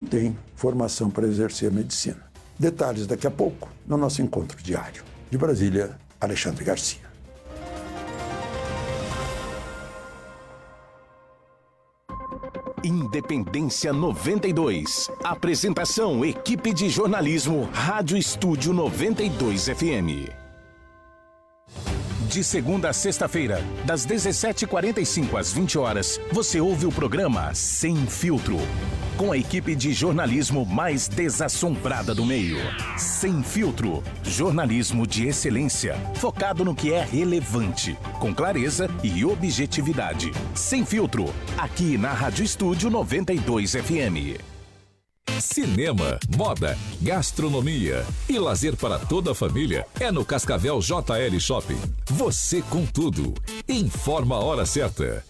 tem formação para exercer a medicina. Detalhes daqui a pouco no nosso encontro diário. De Brasília, Alexandre Garcia. Independência 92. Apresentação: equipe de jornalismo Rádio Estúdio 92 FM. De segunda a sexta-feira, das 17h45 às 20 horas, você ouve o programa Sem Filtro, com a equipe de jornalismo mais desassombrada do meio. Sem Filtro, jornalismo de excelência, focado no que é relevante, com clareza e objetividade. Sem Filtro, aqui na Rádio Estúdio 92 FM. Cinema, moda, gastronomia e lazer para toda a família é no Cascavel JL Shopping. Você com tudo. Informa a hora certa.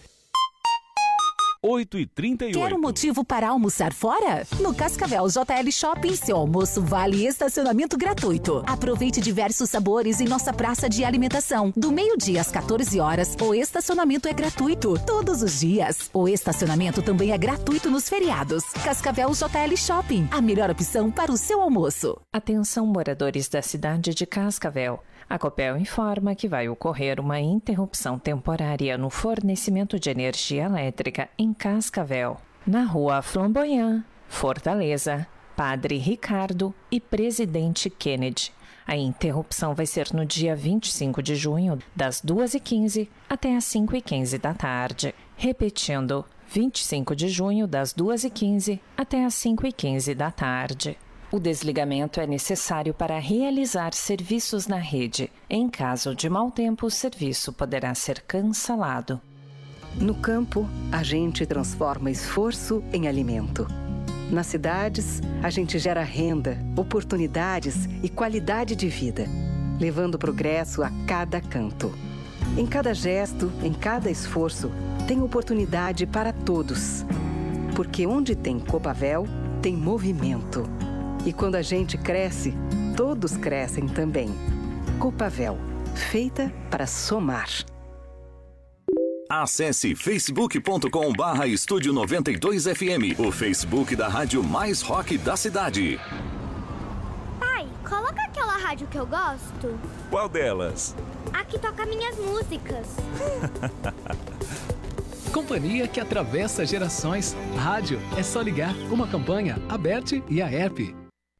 8h38. Quer um motivo para almoçar fora? No Cascavel JL Shopping, seu almoço vale estacionamento gratuito. Aproveite diversos sabores em nossa praça de alimentação. Do meio-dia às 14 horas, o estacionamento é gratuito todos os dias. O estacionamento também é gratuito nos feriados. Cascavel JL Shopping, a melhor opção para o seu almoço. Atenção, moradores da cidade de Cascavel. A Copel informa que vai ocorrer uma interrupção temporária no fornecimento de energia elétrica em Cascavel, na Rua Flamboyant, Fortaleza, Padre Ricardo e Presidente Kennedy. A interrupção vai ser no dia 25 de junho, das 2h15 até as 5h15 da tarde. Repetindo, 25 de junho, das 2h15 até as 5h15 da tarde. O desligamento é necessário para realizar serviços na rede. Em caso de mau tempo, o serviço poderá ser cancelado. No campo, a gente transforma esforço em alimento. Nas cidades, a gente gera renda, oportunidades e qualidade de vida, levando progresso a cada canto. Em cada gesto, em cada esforço, tem oportunidade para todos. Porque onde tem Copavel, tem movimento. E quando a gente cresce, todos crescem também. Copavel, feita para somar. Acesse facebook.com/Estúdio 92 FM, o Facebook da rádio mais rock da cidade. Pai, coloca aquela rádio que eu gosto. Qual delas? A que toca minhas músicas. Companhia que atravessa gerações. Rádio é só ligar. Uma campanha, a BERT e a ERP.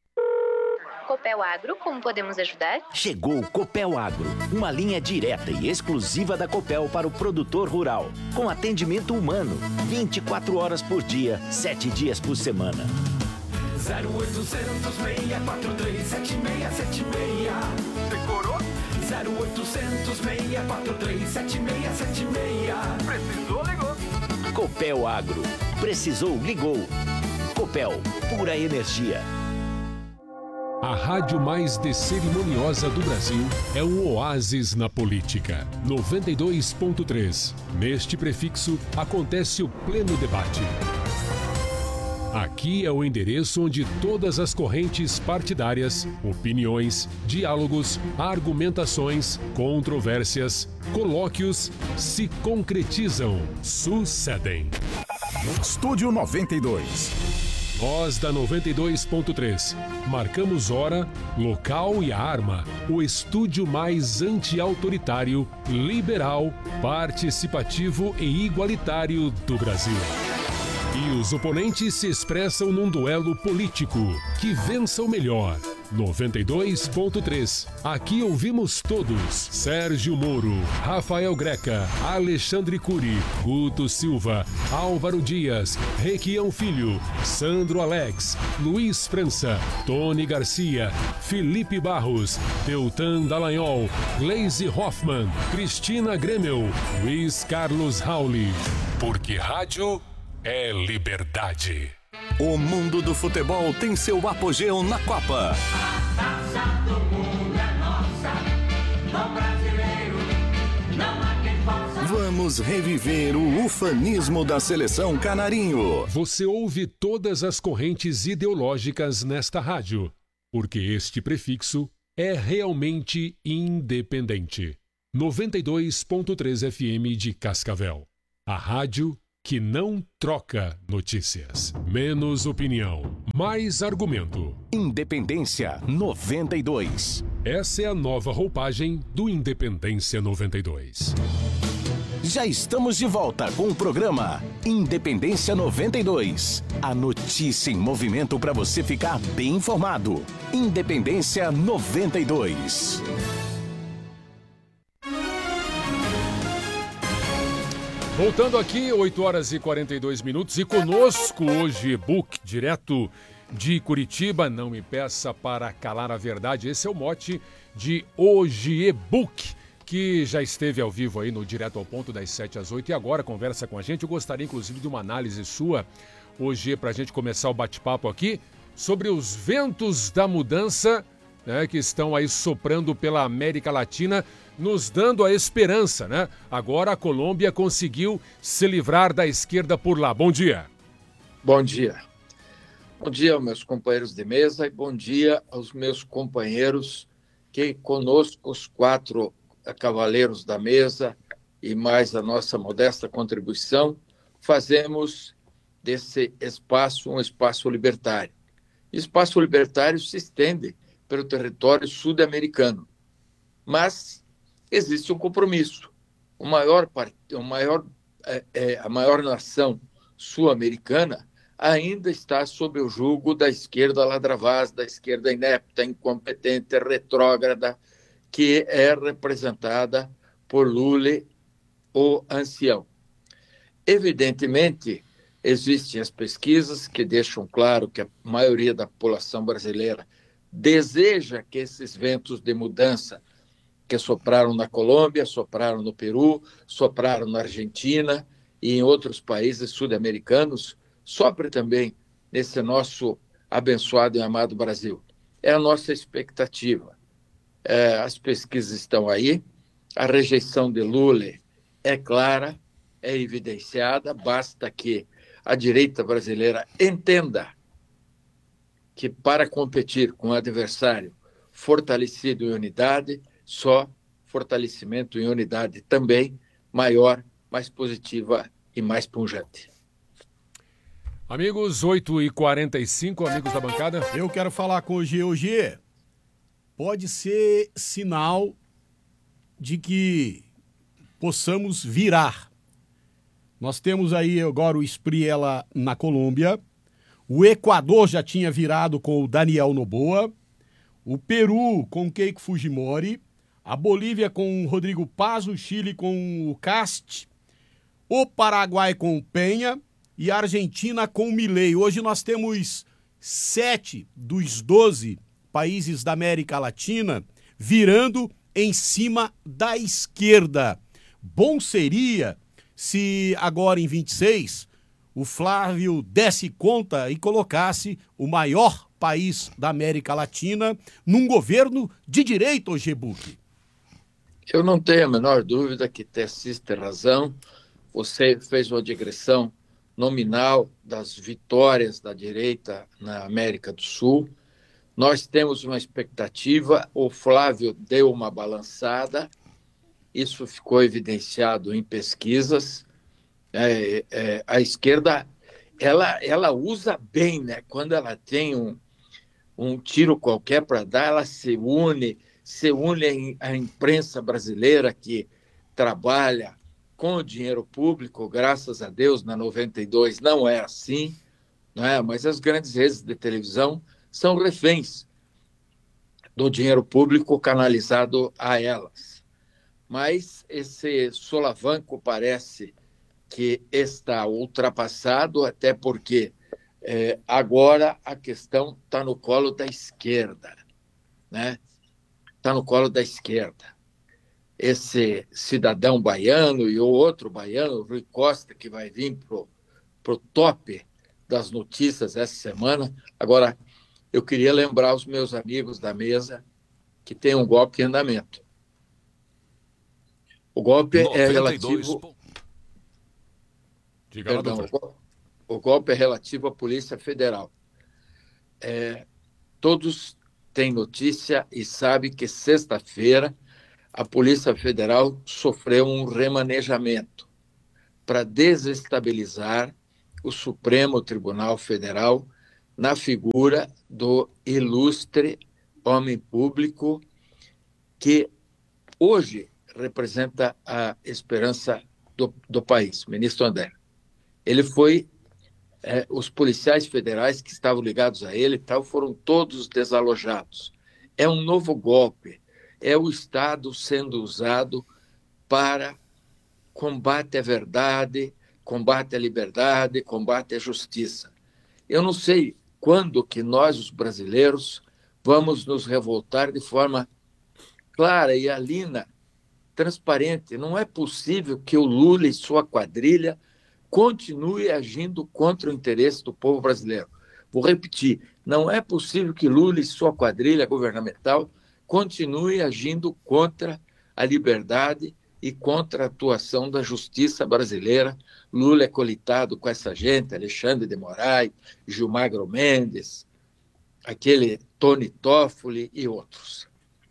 Copel Agro, como podemos ajudar? Chegou o Copel Agro, uma linha direta e exclusiva da Copel para o produtor rural, com atendimento humano, 24 horas por dia, 7 dias por semana. 0800 643 7676. Decorou? 0800 643 7676. Precisou, ligou. Copel Agro. Precisou, ligou. Copel, pura energia. A rádio mais descerimoniosa do Brasil é um oásis na política. 92.3. Neste prefixo acontece o pleno debate. Aqui é o endereço onde todas as correntes partidárias, opiniões, diálogos, argumentações, controvérsias, colóquios se concretizam, sucedem. Estúdio 92. Nós da 92.3 marcamos hora, local e arma, o estúdio mais anti-autoritário, liberal, participativo e igualitário do Brasil. E os oponentes se expressam num duelo político. Que vença o melhor. 92.3. Aqui ouvimos todos. Sérgio Moro, Rafael Greca, Alexandre Cury, Guto Silva, Álvaro Dias, Requião Filho, Sandro Alex, Luiz França, Tony Garcia, Felipe Barros, Deltan Dallagnol, Gleisi Hoffmann, Cristina Gremel, Luiz Carlos Rauli. Porque rádio é liberdade. O mundo do futebol tem seu apogeu na Copa. A taça do mundo é nossa, do brasileiro, não há quem possa. Vamos reviver o ufanismo da seleção canarinho. Você ouve todas as correntes ideológicas nesta rádio, porque este prefixo é realmente independente. 92.3 FM de Cascavel. A rádio que não troca notícias. Menos opinião, Mais argumento. Independência 92. Essa é a nova roupagem do Independência 92. Já estamos de volta com o programa Independência 92. A notícia em movimento para você ficar bem informado. Independência 92. Voltando aqui, 8 horas e 42 minutos. E conosco hoje, e-book, direto de Curitiba. Não me peça para calar a verdade. Esse é o mote de hoje, e-book, que já esteve ao vivo aí no Direto ao Ponto, das 7 às 8. E agora conversa com a gente. Eu gostaria, inclusive, de uma análise sua, hoje, para a gente começar o bate-papo aqui, sobre os ventos da mudança, né, que estão aí soprando pela América Latina, nos dando a esperança, né? Agora a Colômbia conseguiu se livrar da esquerda por lá. Bom dia. Bom dia. Bom dia aos meus companheiros de mesa e bom dia aos meus companheiros que conosco, os 4 cavaleiros da mesa e mais a nossa modesta contribuição, fazemos desse espaço um espaço libertário. O espaço libertário se estende pelo território sul-americano, mas existe um compromisso. A maior nação sul-americana ainda está sob o jugo da esquerda ladravaz, da esquerda inepta, incompetente, retrógrada, que é representada por Lula, o ancião. Evidentemente, existem as pesquisas que deixam claro que a maioria da população brasileira deseja que esses ventos de mudança que sopraram na Colômbia, sopraram no Peru, sopraram na Argentina e em outros países sul-americanos, sopre também nesse nosso abençoado e amado Brasil. É a nossa expectativa. As pesquisas estão aí, a rejeição de Lula é clara, é evidenciada, basta que a direita brasileira entenda que para competir com o adversário fortalecido em unidade, só fortalecimento em unidade também maior, mais positiva e mais pungente. Amigos, 8h45, amigos da bancada. Eu quero falar com o G. Pode ser sinal de que possamos virar. Nós temos aí agora o Espriella na Colômbia, o Equador já tinha virado com o Daniel Noboa, o Peru com o Keiko Fujimori, a Bolívia com o Rodrigo Paz, o Chile com o Cast, o Paraguai com o Penha e a Argentina com o Milei. Hoje nós temos 7 dos 12 países da América Latina virando em cima da esquerda. Bom seria se agora em 26 o Flávio desse conta e colocasse o maior país da América Latina num governo de direita, G-Book. Eu não tenho a menor dúvida que Tessis tem razão. Você fez uma digressão nominal das vitórias da direita na América do Sul. Nós temos uma expectativa, o Flávio deu uma balançada, isso ficou evidenciado em pesquisas. A esquerda, ela usa bem, né? Quando ela tem um tiro qualquer para dar, ela se une à imprensa brasileira que trabalha com o dinheiro público, graças a Deus, na 92 não é assim, não é? Mas as grandes redes de televisão são reféns do dinheiro público canalizado a elas. Mas esse solavanco parece que está ultrapassado, até porque agora a questão está no colo da esquerda, né? Está no colo da esquerda. Esse cidadão baiano e o outro baiano, Rui Costa, que vai vir pro top das notícias essa semana. Agora, eu queria lembrar os meus amigos da mesa que tem um golpe em andamento. O golpe 92. É relativo... Diga lá, doutor. O golpe é relativo à Polícia Federal. Todos têm notícia e sabem que sexta-feira a Polícia Federal sofreu um remanejamento para desestabilizar o Supremo Tribunal Federal na figura do ilustre homem público que hoje representa a esperança do país, ministro André. Ele foi, os policiais federais que estavam ligados a ele foram todos desalojados. É um novo golpe, é o Estado sendo usado para combate à verdade, combate à liberdade, combate à justiça. Eu não sei quando que nós, os brasileiros, vamos nos revoltar de forma clara e alina, transparente. Não é possível que o Lula e sua quadrilha continue agindo contra o interesse do povo brasileiro. Vou repetir, não é possível que Lula e sua quadrilha governamental continue agindo contra a liberdade e contra a atuação da justiça brasileira. Lula é colitado com essa gente, Alexandre de Moraes, Gilmar Mendes, aquele Tony Toffoli e outros.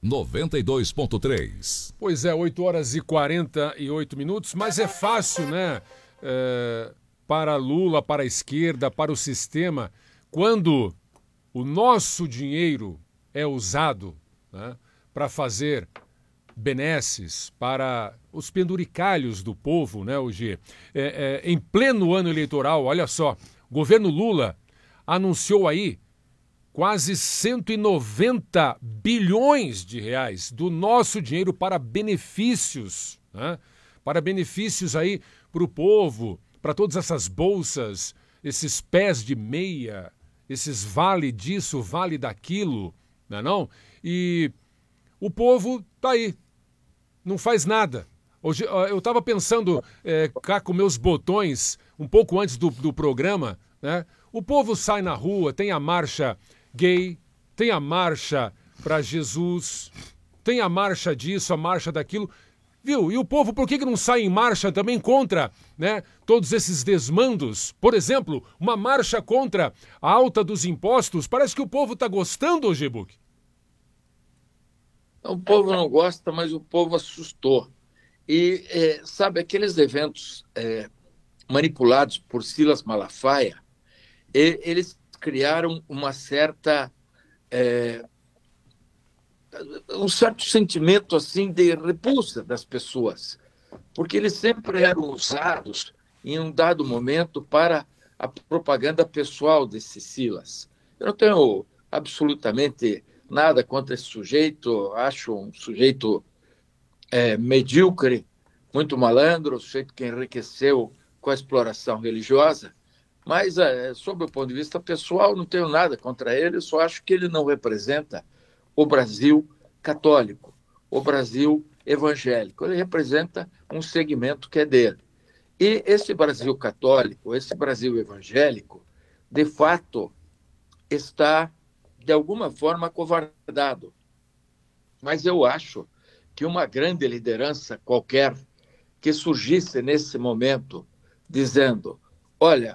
92.3. Pois é, 8 horas e 48 minutos, mas é fácil, né? Para Lula, para a esquerda, para o sistema, quando o nosso dinheiro é usado, né, para fazer benesses para os penduricalhos do povo, né, hoje, em pleno ano eleitoral. Olha só, o governo Lula anunciou aí quase 190 bilhões de reais do nosso dinheiro para benefícios, né? Para benefícios aí para o povo, para todas essas bolsas, esses pés de meia, esses vale disso, vale daquilo, não é não? E o povo tá aí, não faz nada. Hoje, eu estava pensando cá com meus botões, um pouco antes do programa, né? O povo sai na rua, tem a marcha gay, tem a marcha para Jesus, tem a marcha disso, a marcha daquilo, viu? E o povo, por que não sai em marcha também contra, né, todos esses desmandos? Por exemplo, uma marcha contra a alta dos impostos. Parece que o povo está gostando, Gebuc. O povo não gosta, mas o povo assustou. E, sabe, aqueles eventos manipulados por Silas Malafaia, eles criaram uma certa um certo sentimento assim de repulsa das pessoas, porque eles sempre eram usados em um dado momento para a propaganda pessoal desse Silas. Eu não tenho absolutamente nada contra esse sujeito, acho um sujeito medíocre, muito malandro, um sujeito que enriqueceu com a exploração religiosa. Mas, sob o ponto de vista pessoal, não tenho nada contra ele, só acho que ele não representa o Brasil católico, o Brasil evangélico. Ele representa um segmento que é dele. E esse Brasil católico, esse Brasil evangélico, de fato, está, de alguma forma, acovardado. Mas eu acho que uma grande liderança qualquer que surgisse nesse momento, dizendo, olha,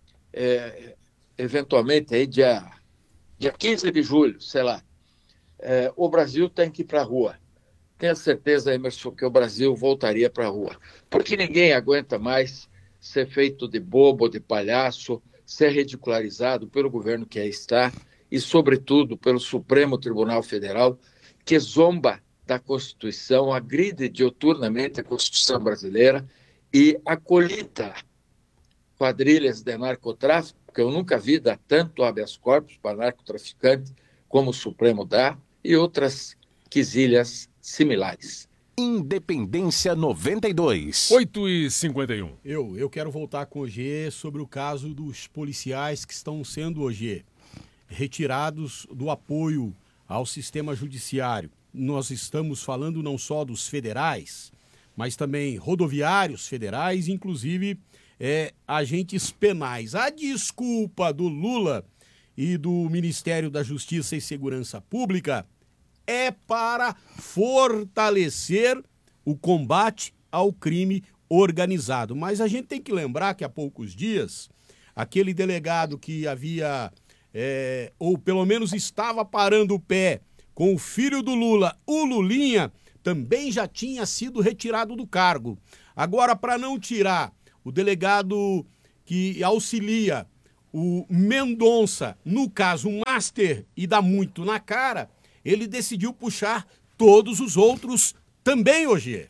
eventualmente aí dia 15 de julho, sei lá, o Brasil tem que ir para a rua. Tenha certeza, Emerson, que o Brasil voltaria para a rua. Porque ninguém aguenta mais ser feito de bobo, de palhaço, ser ridicularizado pelo governo que aí está e, sobretudo, pelo Supremo Tribunal Federal, que zomba da Constituição, agride diuturnamente a Constituição brasileira e acolita quadrilhas de narcotráfico, porque eu nunca vi dar tanto habeas corpus para narcotraficante como o Supremo dá, e outras quesilhas similares. Independência 92. 8h51. Eu quero voltar com o G sobre o caso dos policiais que estão sendo hoje retirados do apoio ao sistema judiciário. Nós estamos falando não só dos federais, mas também rodoviários federais, inclusive agentes penais. A desculpa do Lula e do Ministério da Justiça e Segurança Pública é para fortalecer o combate ao crime organizado. Mas a gente tem que lembrar que há poucos dias, aquele delegado que havia, ou pelo menos estava parando o pé com o filho do Lula, o Lulinha, também já tinha sido retirado do cargo. Agora, para não tirar o delegado que auxilia o Mendonça, no caso um master e dá muito na cara, ele decidiu puxar todos os outros também, Ogier.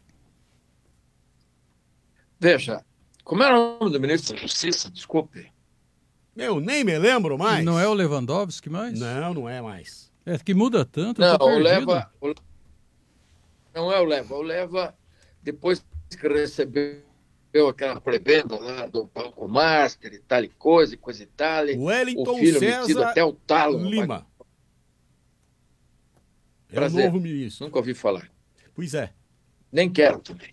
Veja, como era o nome do ministro da Justiça? Desculpe. Eu nem me lembro mais. Não é o Lewandowski mais? Não é mais. É que muda tanto, Não, eu tô o perdido. Leva... Não é o Leva. O Leva, depois que recebeu aquela prebenda lá do Banco Master e tal e coisa e tal, Wellington o filho César metido até o talo. Lima. É o Prazer. novo ministro. Nunca ouvi falar. Pois é. Nem quero também.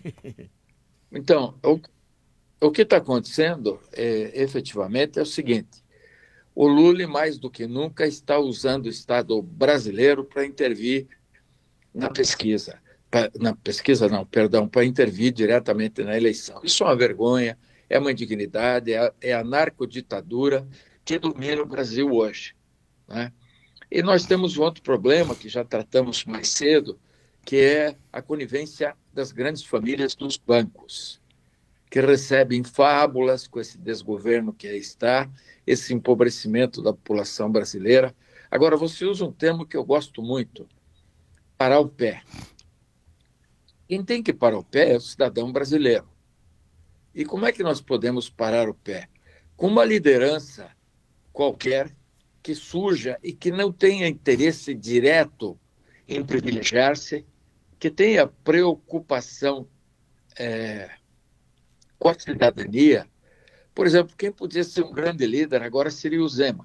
Então, o que está acontecendo, efetivamente, é o seguinte. O Lula, mais do que nunca, está usando o Estado brasileiro para intervir na pesquisa. Para intervir diretamente na eleição. Isso é uma vergonha, é uma indignidade, é a narcoditadura que domina o Brasil hoje, né? E nós temos um outro problema que já tratamos mais cedo, que é a conivência das grandes famílias dos bancos, que recebem fábulas com esse desgoverno que aí está, esse empobrecimento da população brasileira. Agora, você usa um termo que eu gosto muito, parar o pé. Quem tem que parar o pé é o cidadão brasileiro. E como é que nós podemos parar o pé? Com uma liderança qualquer que surja e que não tenha interesse direto em privilegiar-se, que tenha preocupação com a cidadania. Por exemplo, quem podia ser um grande líder agora seria o Zema.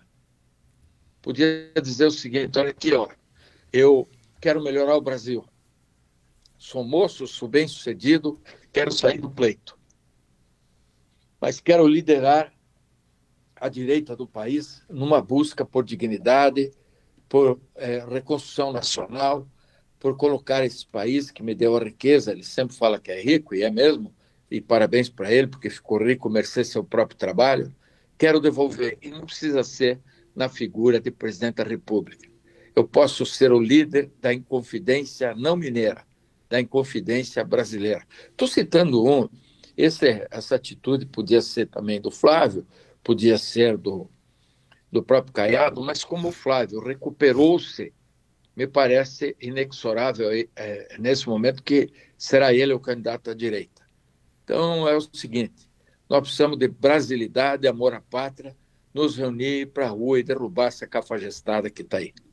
Podia dizer o seguinte: olha aqui, ó, eu quero melhorar o Brasil. Sou moço, sou bem-sucedido, quero sair do pleito. Mas quero liderar a direita do país numa busca por dignidade, por reconstrução nacional, por colocar esse país que me deu a riqueza. Ele sempre fala que é rico, e é mesmo, e parabéns para ele, porque ficou rico mercê seu próprio trabalho. Quero devolver, e não precisa ser na figura de presidente da República. Eu posso ser o líder da Inconfidência não mineira, da Inconfidência brasileira. Estou citando essa atitude podia ser também do Flávio, podia ser do próprio Caiado, mas como o Flávio recuperou-se, me parece inexorável nesse momento que será ele o candidato à direita. Então é o seguinte, nós precisamos de brasilidade, amor à pátria, nos reunir para a rua e derrubar essa cafajestada que está aí.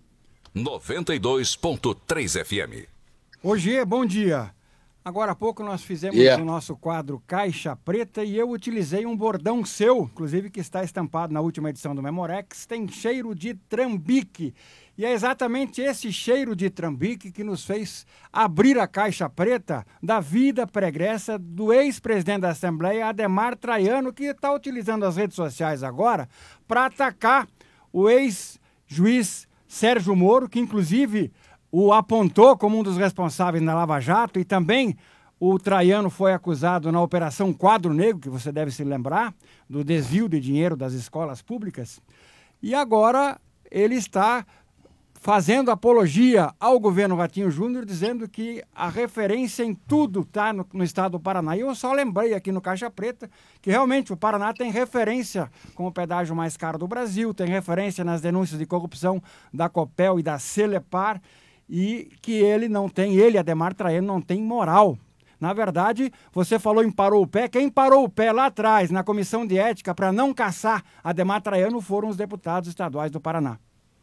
92.3 FM. Ogier, bom dia. Agora há pouco nós fizemos o nosso quadro Caixa Preta e eu utilizei um bordão seu, inclusive que está estampado na última edição do Memorex, tem cheiro de trambique. E é exatamente esse cheiro de trambique que nos fez abrir a Caixa Preta da vida pregressa do ex-presidente da Assembleia, Adhemar Traiano, que está utilizando as redes sociais agora para atacar o ex-juiz Sérgio Moro, que inclusive o apontou como um dos responsáveis na Lava Jato, e também o Traiano foi acusado na Operação Quadro Negro, que você deve se lembrar, do desvio de dinheiro das escolas públicas. E agora ele está fazendo apologia ao governo Ratinho Júnior, dizendo que a referência em tudo está no estado do Paraná. E eu só lembrei aqui no Caixa Preta que realmente o Paraná tem referência com o pedágio mais caro do Brasil, tem referência nas denúncias de corrupção da Copel e da Celepar, e que ele, Adhemar Traiano, não tem moral. Na verdade, você falou em parou o pé. Quem parou o pé lá atrás, na Comissão de Ética, para não caçar Adhemar Traiano, foram os deputados estaduais do Paraná.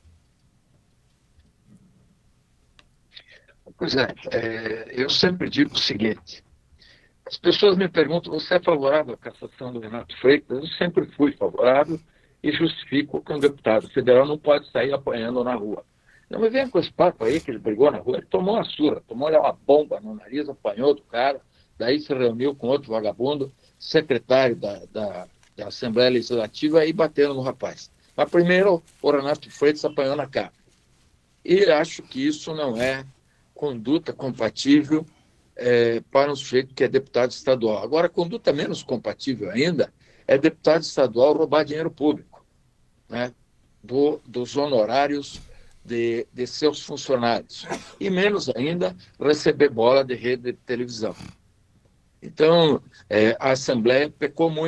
Pois eu sempre digo o seguinte, as pessoas me perguntam, você é favorável à cassação do Renato Freitas? Eu sempre fui favorável e justifico que um deputado federal não pode sair apanhando na rua. Não me venha com esse papo aí que ele brigou na rua, ele tomou uma surra, tomou uma bomba no nariz, apanhou do cara, daí se reuniu com outro vagabundo, secretário da Assembleia Legislativa, e bateram no rapaz. Mas primeiro o Renato Freitas apanhou na cara. E acho que isso não é conduta compatível para um sujeito que é deputado estadual. Agora, conduta menos compatível ainda é deputado estadual roubar dinheiro público, né, dos honorários de seus funcionários, e menos ainda receber bola de rede de televisão. Então, a Assembleia pecou muito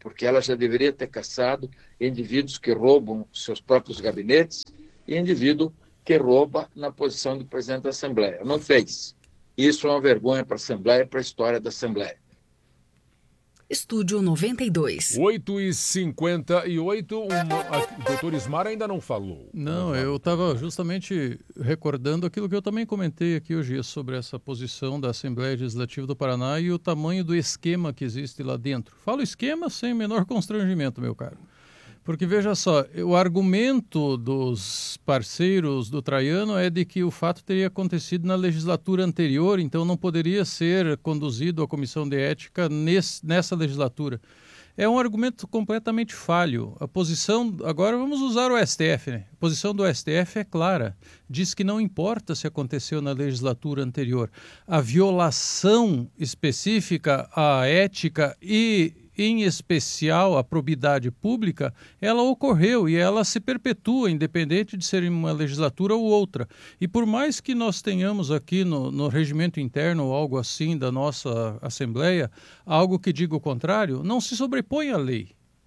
porque ela já deveria ter caçado indivíduos que roubam seus próprios gabinetes e indivíduo que rouba na posição do presidente da Assembleia. Não fez. Isso é uma vergonha para a Assembleia e para a história da Assembleia. Estúdio 92. 8h58, o doutor Ismar ainda não falou. Não, eu estava justamente recordando aquilo que eu também comentei aqui hoje sobre essa posição da Assembleia Legislativa do Paraná e o tamanho do esquema que existe lá dentro. Falo esquema sem menor constrangimento, meu caro. Porque, veja só, o argumento dos parceiros do Traiano é de que o fato teria acontecido na legislatura anterior, então não poderia ser conduzido à Comissão de Ética nessa legislatura. É um argumento completamente falho. A posição... Agora vamos usar o STF, né? A posição do STF é clara. Diz que não importa se aconteceu na legislatura anterior. A violação específica à ética e, em especial, à probidade pública, ela ocorreu e ela se perpetua, independente de ser uma legislatura ou outra. E por mais que nós tenhamos aqui no regimento interno ou algo assim da nossa Assembleia, algo que diga o contrário, não se sobrepõe à lei.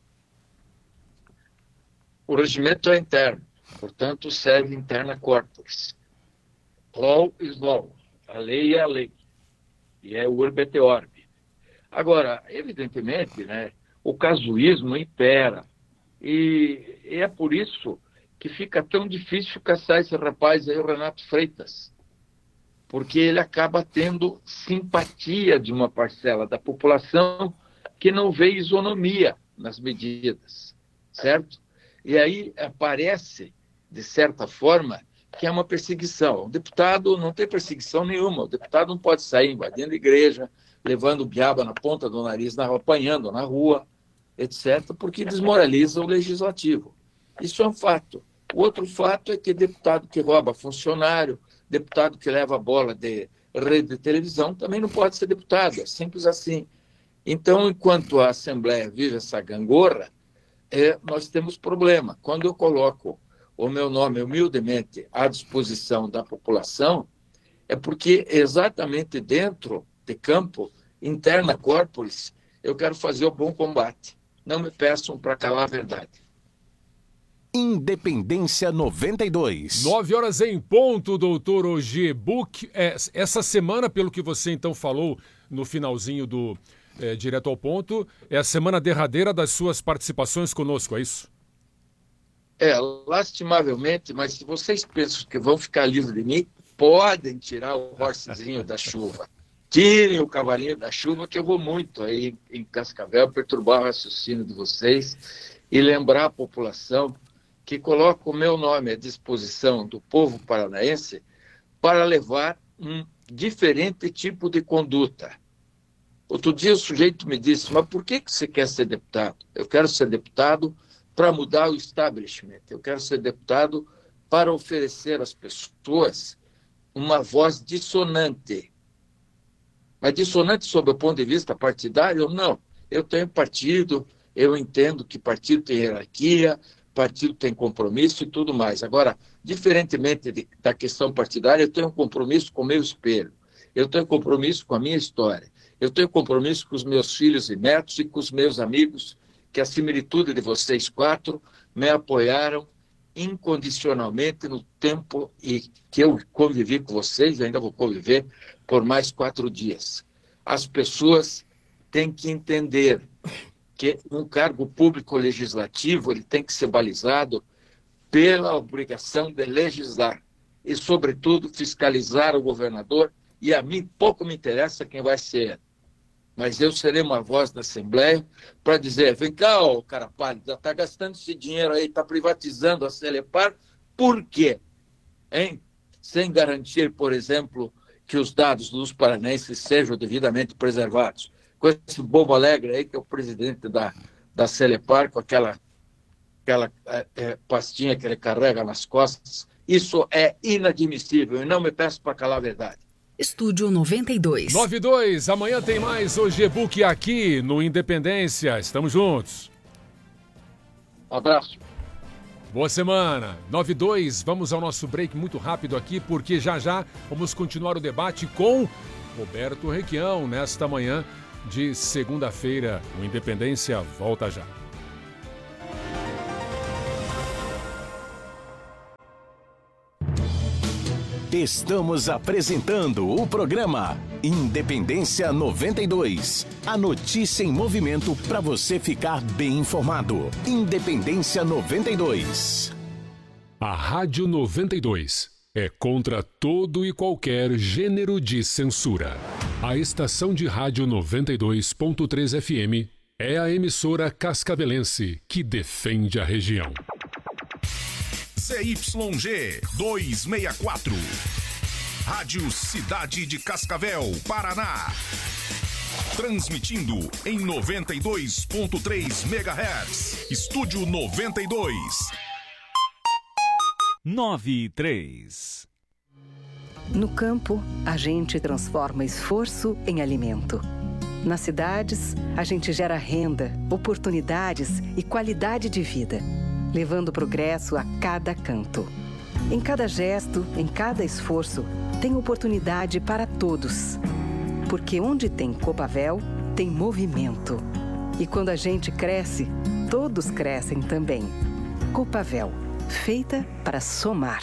O regimento é interno, portanto, serve interna corporis. Law is law. A lei é a lei. E é urbe et orbe. Agora, evidentemente, né, o casuísmo impera. E é por isso que fica tão difícil caçar esse rapaz aí, o Renato Freitas. Porque ele acaba tendo simpatia de uma parcela da população que não vê isonomia nas medidas, certo? E aí aparece, de certa forma, que é uma perseguição. O deputado não tem perseguição nenhuma. O deputado não pode sair invadindo a igreja, levando biaba na ponta do nariz, apanhando na rua, etc., porque desmoraliza o legislativo. Isso é um fato. O outro fato é que deputado que rouba funcionário, deputado que leva a bola de rede de televisão, também não pode ser deputado. É simples assim. Então, enquanto a Assembleia vive essa gangorra, nós temos problema. Quando eu coloco o meu nome humildemente à disposição da população, é porque exatamente dentro de campo, interna corporis, eu quero fazer o bom combate. Não me peçam para calar a verdade. Independência 92. 9h em ponto, doutor Ogier Buch. Essa semana, pelo que você então falou no finalzinho do Direto ao Ponto, é a semana derradeira das suas participações conosco, é isso? Lastimavelmente, mas se vocês pensam que vão ficar livres de mim, podem tirar o horsezinho da chuva. Tirem o cavalinho da chuva, que eu vou muito aí em Cascavel perturbar o raciocínio de vocês e lembrar a população que coloca o meu nome à disposição do povo paranaense para levar um diferente tipo de conduta. Outro dia o sujeito me disse, mas por que você quer ser deputado? Eu quero ser deputado para mudar o establishment. Eu quero ser deputado para oferecer às pessoas uma voz dissonante. Mas dissonante sob o ponto de vista partidário? Não. Eu tenho partido, eu entendo que partido tem hierarquia, partido tem compromisso e tudo mais. Agora, diferentemente da questão partidária, eu tenho um compromisso com o meu espelho. Eu tenho compromisso com a minha história. Eu tenho compromisso com os meus filhos e netos e com os meus amigos, que a similitude de vocês quatro me apoiaram incondicionalmente no tempo e que eu convivi com vocês, ainda vou conviver por mais 4 dias. As pessoas têm que entender que um cargo público legislativo ele tem que ser balizado pela obrigação de legislar e, sobretudo, fiscalizar o governador, e a mim pouco me interessa quem vai ser. Mas eu serei uma voz da Assembleia para dizer, vem cá, ô cara pálido, está gastando esse dinheiro aí, está privatizando a Celepar, por quê? Hein? Sem garantir, por exemplo, que os dados dos paranenses sejam devidamente preservados. Com esse bobo alegre aí, que é o presidente da Celepar, com aquela pastinha que ele carrega nas costas, isso é inadmissível, e não me peço para calar a verdade. Estúdio 92. 9h02, amanhã tem mais Ogier Buch aqui no Independência. Estamos juntos. Um abraço. Boa semana. 9h02, vamos ao nosso break muito rápido aqui, porque já vamos continuar o debate com Roberto Requião nesta manhã de segunda-feira. O Independência volta já. Estamos apresentando o programa Independência 92. A notícia em movimento para você ficar bem informado. Independência 92. A Rádio 92 é contra todo e qualquer gênero de censura. A estação de rádio 92.3 FM é a emissora cascavelense que defende a região. CYG 264. Rádio Cidade de Cascavel, Paraná. Transmitindo em 92.3 MHz. Estúdio 92. 9-3. No campo, a gente transforma esforço em alimento. Nas cidades, a gente gera renda, oportunidades e qualidade de vida, levando progresso a cada canto. Em cada gesto, em cada esforço, tem oportunidade para todos. Porque onde tem Copavel, tem movimento. E quando a gente cresce, todos crescem também. Copavel, feita para somar.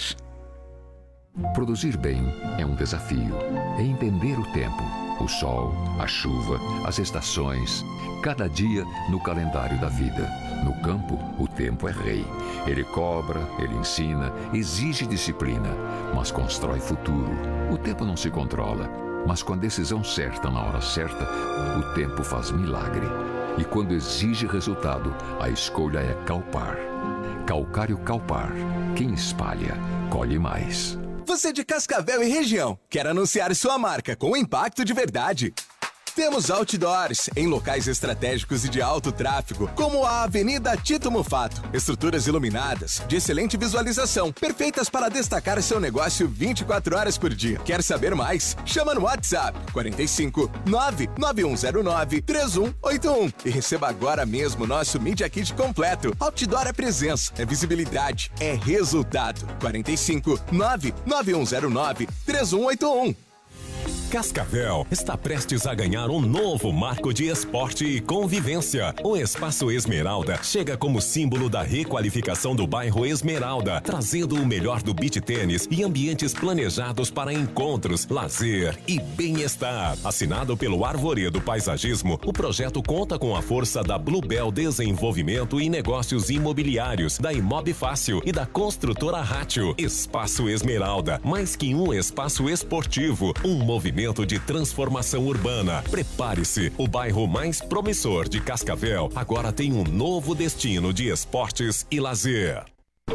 Produzir bem é um desafio. É entender o tempo, o sol, a chuva, as estações, cada dia no calendário da vida. No campo, o tempo é rei. Ele cobra, ele ensina, exige disciplina, mas constrói futuro. O tempo não se controla, mas com a decisão certa na hora certa, o tempo faz milagre. E quando exige resultado, a escolha é Calpar. Calcário Calpar. Quem espalha, colhe mais. Você de Cascavel e região quer anunciar sua marca com impacto de verdade? Temos outdoors em locais estratégicos e de alto tráfego, como a Avenida Tito Mufato. Estruturas iluminadas, de excelente visualização, perfeitas para destacar seu negócio 24 horas por dia. Quer saber mais? Chama no WhatsApp 45 99109 3181 e receba agora mesmo nosso Media Kit completo. Outdoor é presença, é visibilidade, é resultado. 45 99109 3181. Cascavel está prestes a ganhar um novo marco de esporte e convivência. O Espaço Esmeralda chega como símbolo da requalificação do bairro Esmeralda, trazendo o melhor do beach tênis e ambientes planejados para encontros, lazer e bem-estar. Assinado pelo Arvoredo Paisagismo, o projeto conta com a força da Bluebell Desenvolvimento e Negócios Imobiliários, da Imob Fácil e da construtora Rátio. Espaço Esmeralda, mais que um espaço esportivo, um movimento de transformação urbana. Prepare-se, o bairro mais promissor de Cascavel agora tem um novo destino de esportes e lazer.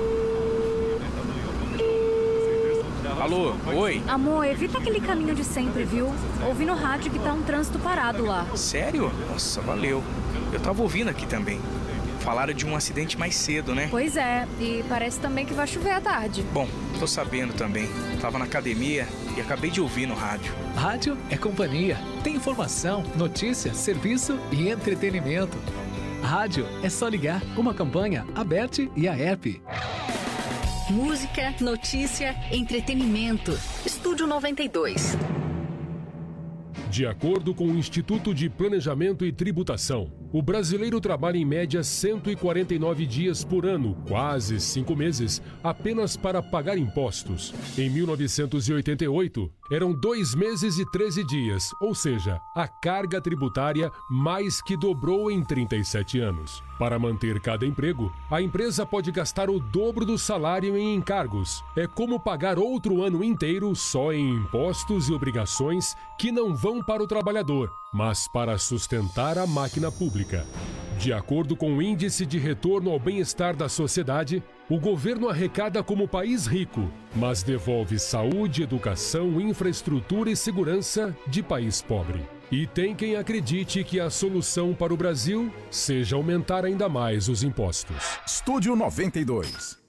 Alô, oi? Amor, evita aquele caminho de sempre, viu? Ouvi no rádio que tá um trânsito parado lá. Sério? Nossa, valeu. Eu tava ouvindo aqui também. Falaram de um acidente mais cedo, né? Pois é, e parece também que vai chover à tarde. Bom, tô sabendo também. Tava na academia e acabei de ouvir no rádio. Rádio é companhia. Tem informação, notícia, serviço e entretenimento. Rádio é só ligar. Uma campanha, a BERT e a ERP. Música, notícia, entretenimento. Estúdio 92. De acordo com o Instituto de Planejamento e Tributação, o brasileiro trabalha em média 149 dias por ano, quase 5 meses, apenas para pagar impostos. Em 1988, eram 2 meses e 13 dias, ou seja, a carga tributária mais que dobrou em 37 anos. Para manter cada emprego, a empresa pode gastar o dobro do salário em encargos. É como pagar outro ano inteiro só em impostos e obrigações que não vão para o trabalhador, mas para sustentar a máquina pública. De acordo com o Índice de Retorno ao Bem-Estar da Sociedade, o governo arrecada como país rico, mas devolve saúde, educação, infraestrutura e segurança de país pobre. E tem quem acredite que a solução para o Brasil seja aumentar ainda mais os impostos. Estúdio 92.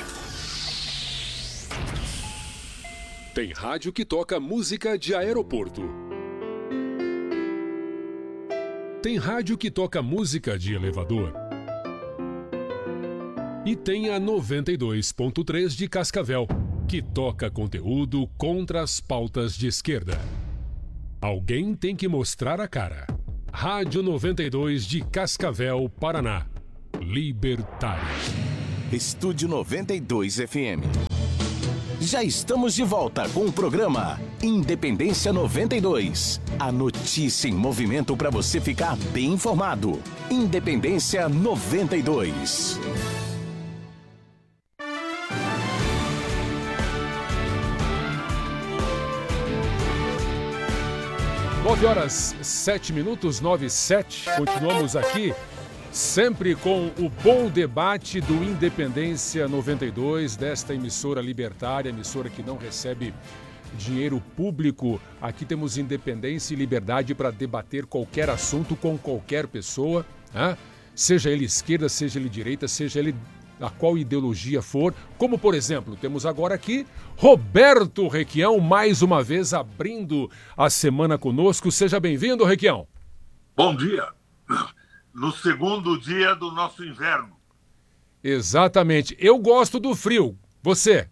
Tem rádio que toca música de aeroporto. Tem rádio que toca música de elevador. E tem a 92.3 de Cascavel, que toca conteúdo contra as pautas de esquerda. Alguém tem que mostrar a cara. Rádio 92 de Cascavel, Paraná. Libertário. Estúdio 92 FM. Já estamos de volta com o programa Independência 92. A notícia em movimento para você ficar bem informado. Independência 92. 9h07, 9h07. Continuamos aqui, sempre com o bom debate do Independência 92, desta emissora libertária, emissora que não recebe dinheiro público. Aqui temos independência e liberdade para debater qualquer assunto com qualquer pessoa, né? Seja ele esquerda, seja ele direita, seja ele a qual ideologia for, como por exemplo, temos agora aqui Roberto Requião, mais uma vez abrindo a semana conosco. Seja bem-vindo, Requião. Bom dia. No segundo dia do nosso inverno. Exatamente. Eu gosto do frio. Você?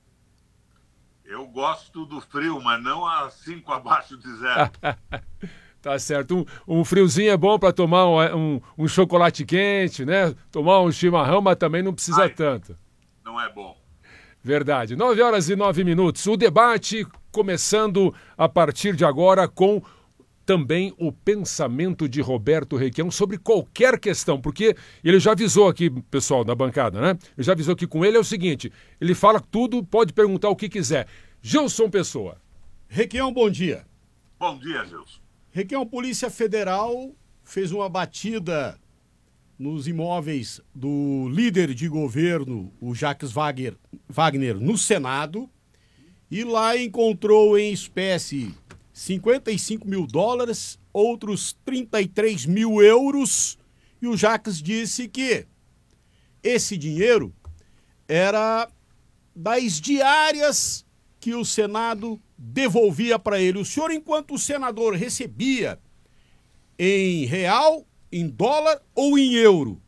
Eu gosto do frio, mas não a 5 abaixo de zero. Tá certo. Um friozinho é bom para tomar um chocolate quente, né? Tomar um chimarrão, mas também não precisa tanto. Não é bom. Verdade. 9h09. O debate começando a partir de agora com também o pensamento de Roberto Requião sobre qualquer questão, porque ele já avisou aqui, pessoal, da bancada, né? Ele já avisou que com ele é o seguinte, ele fala tudo, pode perguntar o que quiser. Gilson Pessoa. Requião, bom dia. Bom dia, Gilson. Requião, Polícia Federal fez uma batida nos imóveis do líder de governo, o Jacques Wagner, no Senado, e lá encontrou em espécie 55 mil dólares, outros 33 mil euros, e o Jacques disse que esse dinheiro era das diárias que o Senado devolvia para ele. O senhor, enquanto senador, recebia em real, em dólar ou em euro?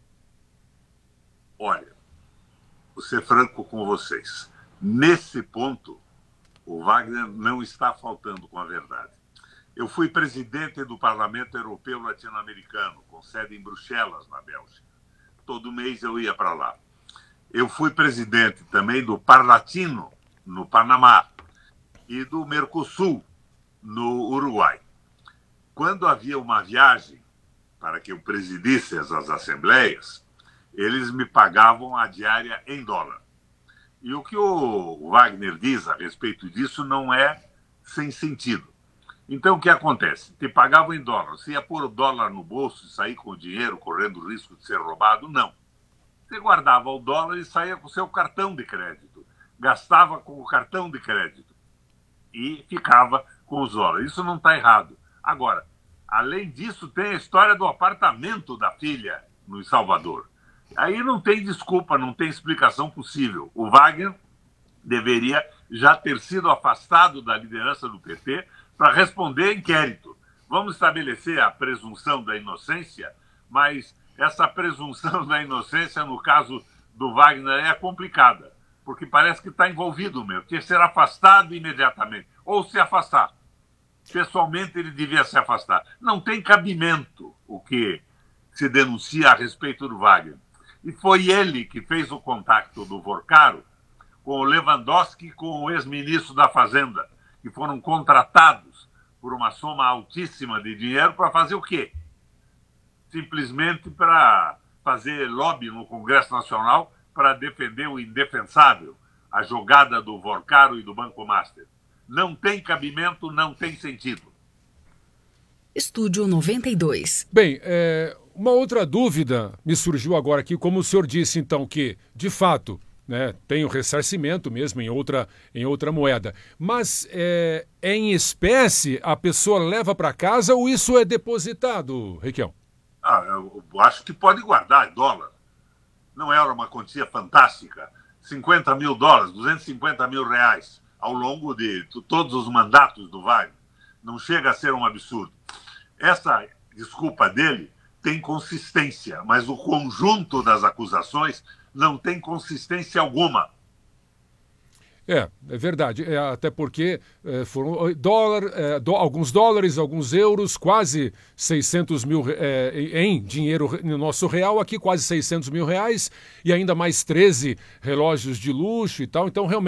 Olha, vou ser franco com vocês. Nesse ponto, o Wagner não está faltando com a verdade. Eu fui presidente do Parlamento Europeu Latino-Americano, com sede em Bruxelas, na Bélgica. Todo mês eu ia para lá. Eu fui presidente também do Parlatino, no Panamá, e do Mercosul, no Uruguai. Quando havia uma viagem para que eu presidisse essas assembleias, eles me pagavam a diária em dólar. E o que o Wagner diz a respeito disso não é sem sentido. Então, o que acontece? Te pagavam em dólar. Você ia pôr o dólar no bolso e sair com o dinheiro, correndo o risco de ser roubado? Não. Você guardava o dólar e saía com o seu cartão de crédito. Gastava com o cartão de crédito. E ficava com os dólares. Isso não está errado. Agora, além disso, tem a história do apartamento da filha no Salvador. Aí não tem desculpa, não tem explicação possível. O Wagner deveria já ter sido afastado da liderança do PT para responder a inquérito. Vamos estabelecer a presunção da inocência, mas essa presunção da inocência, no caso do Wagner, é complicada, porque parece que está envolvido mesmo. Tinha que ser afastado imediatamente, ou se afastar. Pessoalmente, ele devia se afastar. Não tem cabimento o que se denuncia a respeito do Wagner. E foi ele que fez o contato do Vorcaro com o Lewandowski e com o ex-ministro da Fazenda, que foram contratados por uma soma altíssima de dinheiro para fazer o quê? Simplesmente para fazer lobby no Congresso Nacional para defender o indefensável, a jogada do Vorcaro e do Banco Master. Não tem cabimento, não tem sentido. Estúdio 92. Bem, uma outra dúvida me surgiu agora aqui, como o senhor disse, então, que, de fato, né, tem o ressarcimento mesmo em outra moeda. Mas em espécie, a pessoa leva para casa ou isso é depositado, Requião? Eu acho que pode guardar em dólar. Não era uma quantia fantástica. 50 mil dólares, 250 mil reais ao longo de todos os mandatos do Wagner. Não chega a ser um absurdo. Essa desculpa dele tem consistência, mas o conjunto das acusações não tem consistência alguma. É verdade. Até porque foram alguns dólares, alguns euros, quase 600 mil em dinheiro no nosso real, aqui quase 600 mil reais, e ainda mais 13 relógios de luxo e tal. Então, realmente,